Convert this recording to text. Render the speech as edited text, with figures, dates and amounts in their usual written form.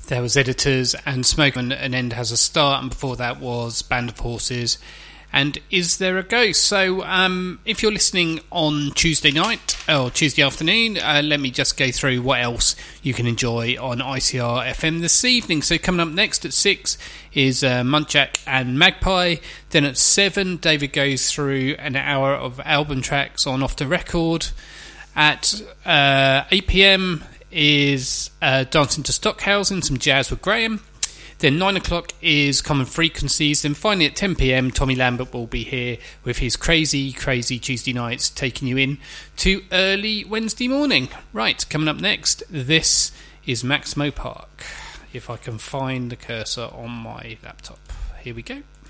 There was Editors and Smoke and An End Has a Start, and before that was Band of Horses and Is There a Ghost? So if you're listening on Tuesday night or Tuesday afternoon, let me just go through what else you can enjoy on ICR FM this evening. So coming up next at 6 is Muntjac and Magpie. Then at 7, David goes through an hour of album tracks on Off the Record. At 8 p.m. is Dancing to Stockhausen, some jazz with Graham. Then 9 o'clock is Common Frequencies. Then finally at 10 p.m, Tommy Lambert will be here with his crazy Tuesday nights, taking you in to early Wednesday morning. Right, coming up next, this is Max Mopark. If I can find the cursor on my laptop. Here we go.